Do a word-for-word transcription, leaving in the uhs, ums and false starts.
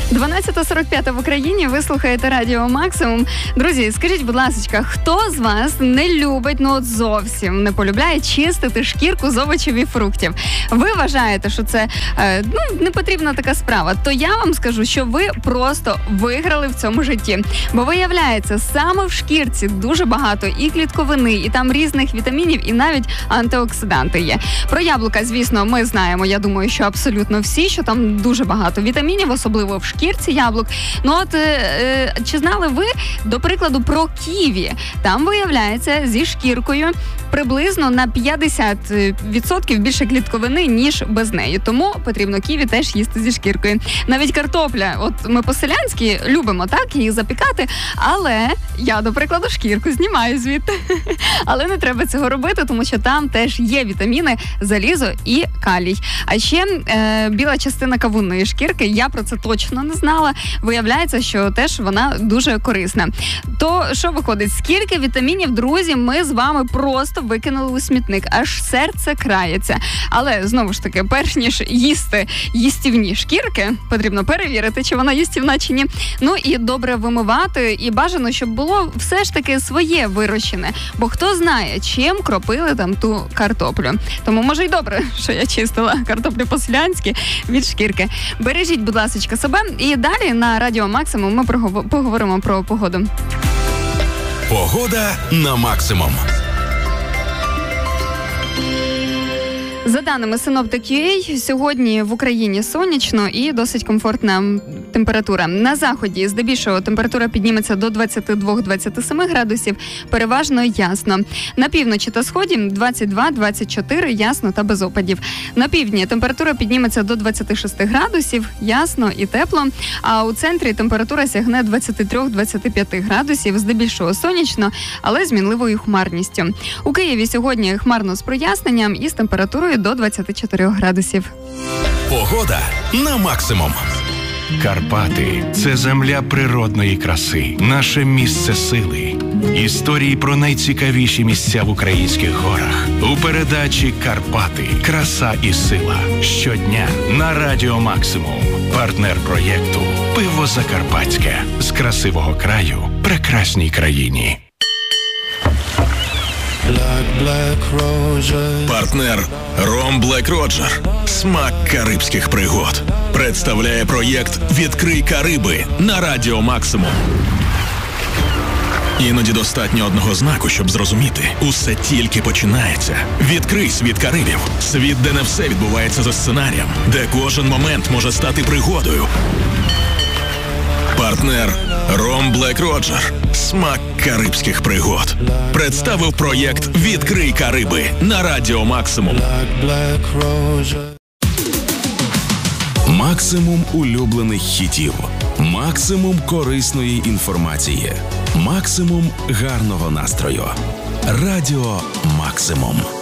дванадцята сорок п'ять в Україні, ви слухаєте Радіо Максимум. Друзі, скажіть, будь ласка, хто з вас не любить, ну от зовсім не полюбляє чистити шкірку з овочів і фруктів? Ви вважаєте, що це е, ну, не потрібна така справа? То я вам скажу, що ви просто виграли в цьому житті. Бо виявляється, саме в шкірці дуже багато і клітковини, і там різних вітамінів, і навіть антиоксиданти є. Про яблука, звісно, ми знаємо, я думаю, що абсолютно всі, що там дуже багато вітамінів, особливо в шкірці яблук. Ну от, е, чи знали ви, до прикладу, про ківі? Там, виявляється, зі шкіркою приблизно на п'ятдесят відсотків більше клітковини, ніж без неї. Тому потрібно ківі теж їсти зі шкіркою. Навіть картопля, от ми по-селянськи любимо так її запікати, але я, до прикладу, шкірку знімаю звідти. Але не треба цього робити, тому що там теж є вітаміни, залізо і калій. А ще е, біла частина кавунної шкірки, я про це точно не знала. Виявляється, що теж вона дуже корисна. То що виходить? Скільки вітамінів, друзі, ми з вами просто викинули у смітник. Аж серце крається. Але, знову ж таки, перш ніж їсти їстівні шкірки, потрібно перевірити, чи вона їстівна чи ні. Ну і добре вимивати. І бажано, щоб було все ж таки своє вирощене. Бо хто знає, чим кропили там ту картоплю. Тому, може, й добре, що я чистила картоплю по-селянськи від шкірки. Бережіть, будь ласка, себе. І далі на Радіо Максимум ми поговоримо про погоду. Погода на максимум. За даними Synoptic.ua, сьогодні в Україні сонячно і досить комфортна температура. На заході здебільшого температура підніметься до двадцять два - двадцять сім градусів, переважно ясно. На півночі та сході двадцять два - двадцять чотири, ясно та без опадів. На півдні температура підніметься до двадцять шість градусів, ясно і тепло. А у центрі температура сягне двадцять три - двадцять п'ять градусів, здебільшого сонячно, але з мінливою хмарністю. У Києві сьогодні хмарно з проясненням і з температурою до двадцять чотири градусів. Погода на максимум. Карпати – це земля природної краси, наше місце сили. Історії про найцікавіші місця в українських горах. У передачі «Карпати. Краса і сила». Щодня на Радіо Максимум. Партнер проєкту «Пиво Закарпатське». З красивого краю прекрасній країні. Партнер Ром Блек Роджер. Смак карибських пригод. Представляє проєкт «Відкрий Кариби» на Радіо Максимум. Іноді достатньо одного знаку, щоб зрозуміти. Усе тільки починається. Відкрий світ Карибів. Світ, де не все відбувається за сценарієм. Де кожен момент може стати пригодою. Партнер Ром Блек Роджер. Смак карибських пригод. Представив проєкт «Відкрий Кариби» на Радіо Максимум. Максимум улюблених хітів. Максимум корисної інформації. Максимум гарного настрою. Радіо Максимум.